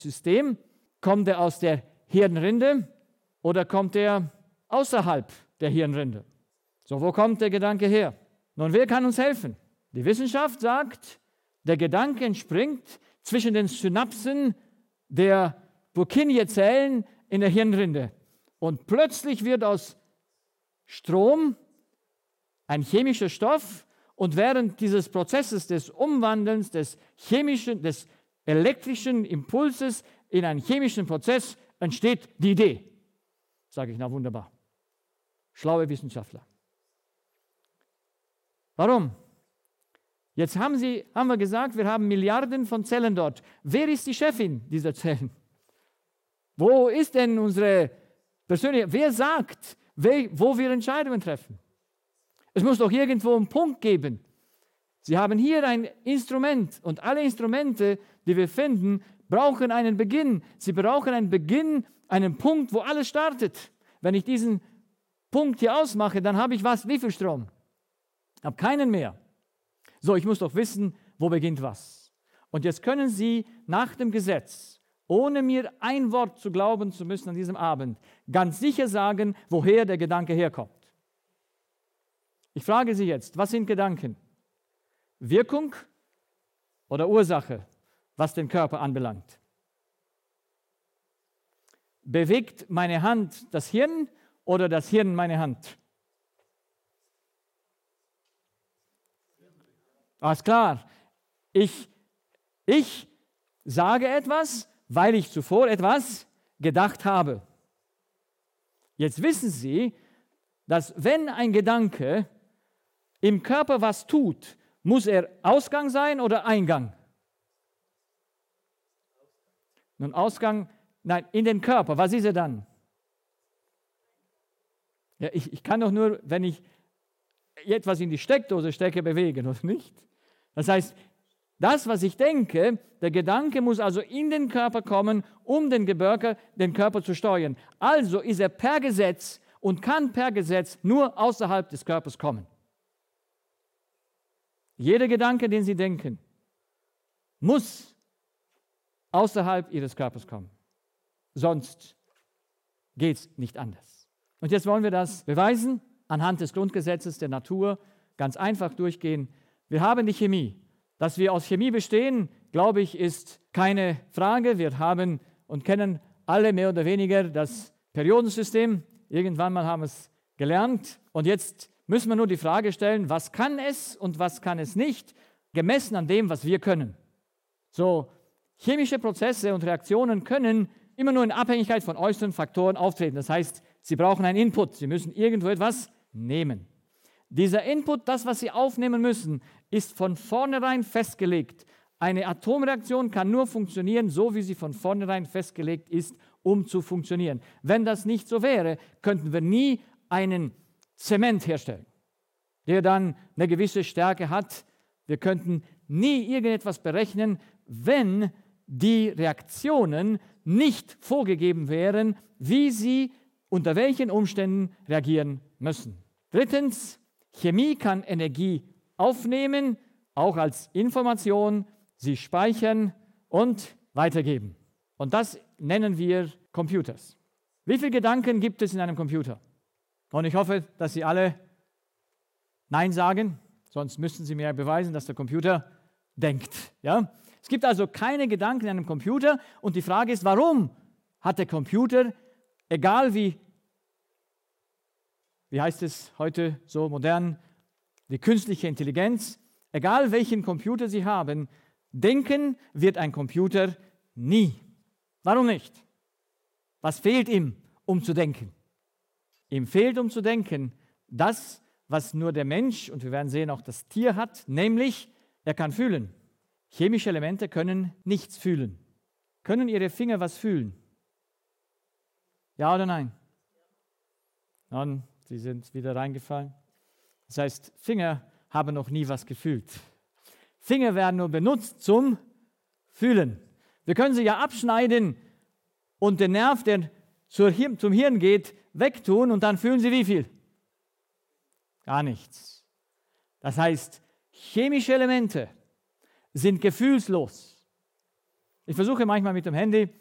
System? Kommt er aus der Hirnrinde oder kommt er außerhalb der Hirnrinde? So, wo kommt der Gedanke her? Nun, wer kann uns helfen? Die Wissenschaft sagt, der Gedanke entspringt zwischen den Synapsen der Purkinje-Zellen in der Hirnrinde. Und plötzlich wird aus Strom ein chemischer Stoff und während dieses Prozesses des Umwandelns des elektrischen Impulses in einen chemischen Prozess entsteht die Idee. Sage ich, na wunderbar. Schlaue Wissenschaftler. Warum? Jetzt haben wir gesagt, wir haben Milliarden von Zellen dort. Wer ist die Chefin dieser Zellen? Wo ist denn unsere persönliche, wer sagt, wo wir Entscheidungen treffen? Es muss doch irgendwo einen Punkt geben. Sie haben hier ein Instrument und alle Instrumente, die wir finden, brauchen einen Beginn. Sie brauchen einen Beginn, einen Punkt, wo alles startet. Wenn ich diesen Punkt hier ausmache, dann habe ich was? Wie viel Strom? Ich habe keinen mehr. So, ich muss doch wissen, wo beginnt was. Und jetzt können Sie nach dem Gesetz, ohne mir ein Wort zu glauben zu müssen an diesem Abend, ganz sicher sagen, woher der Gedanke herkommt. Ich frage Sie jetzt, was sind Gedanken? Wirkung oder Ursache, was den Körper anbelangt? Bewegt meine Hand das Hirn oder das Hirn meine Hand? Alles klar. Ich sage etwas, weil ich zuvor etwas gedacht habe. Jetzt wissen Sie, dass wenn ein Gedanke im Körper was tut, muss er Ausgang sein oder Eingang? Nun, Ausgang, nein, in den Körper. Was ist er dann? Ja, ich kann doch nur, wenn ich etwas in die Steckdose stecke, bewegen, oder nicht? Das heißt, das, was ich denke, der Gedanke muss also in den Körper kommen, um den Körper zu steuern. Also ist er per Gesetz und kann per Gesetz nur außerhalb des Körpers kommen. Jeder Gedanke, den Sie denken, muss außerhalb Ihres Körpers kommen. Sonst geht es nicht anders. Und jetzt wollen wir das beweisen, anhand des Grundgesetzes der Natur, ganz einfach durchgehen. Wir haben die Chemie. Dass wir aus Chemie bestehen, glaube ich, ist keine Frage. Wir haben und kennen alle mehr oder weniger das Periodensystem. Irgendwann mal haben wir es gelernt. Und jetzt müssen wir nur die Frage stellen, was kann es und was kann es nicht, gemessen an dem, was wir können. So, chemische Prozesse und Reaktionen können immer nur in Abhängigkeit von äußeren Faktoren auftreten. Das heißt, sie brauchen einen Input. Sie müssen irgendwo etwas nehmen. Dieser Input, das, was Sie aufnehmen müssen, ist von vornherein festgelegt. Eine Atomreaktion kann nur funktionieren, so wie sie von vornherein festgelegt ist, um zu funktionieren. Wenn das nicht so wäre, könnten wir nie einen Zement herstellen, der dann eine gewisse Stärke hat. Wir könnten nie irgendetwas berechnen, wenn die Reaktionen nicht vorgegeben wären, wie sie unter welchen Umständen reagieren müssen. Drittens, Chemie kann Energie aufnehmen, auch als Information, sie speichern und weitergeben. Und das nennen wir Computers. Wie viele Gedanken gibt es in einem Computer? Und ich hoffe, dass Sie alle Nein sagen, sonst müssten Sie mir beweisen, dass der Computer denkt. Ja? Es gibt also keine Gedanken in einem Computer und die Frage ist, warum hat der Computer, egal wie heißt es heute so modern, die künstliche Intelligenz, egal welchen Computer Sie haben, denken wird ein Computer nie. Warum nicht? Was fehlt ihm, um zu denken? Ihm fehlt, um zu denken, das, was nur der Mensch, und wir werden sehen, auch das Tier hat, nämlich, er kann fühlen. Chemische Elemente können nichts fühlen. Können Ihre Finger was fühlen? Ja oder nein? Nun, sie sind wieder reingefallen. Das heißt, Finger haben noch nie was gefühlt. Finger werden nur benutzt zum Fühlen. Wir können sie ja abschneiden und den Nerv, der zum Hirn geht, wegtun und dann fühlen sie wie viel? Gar nichts. Das heißt, chemische Elemente sind gefühlslos. Ich versuche manchmal mit dem Handy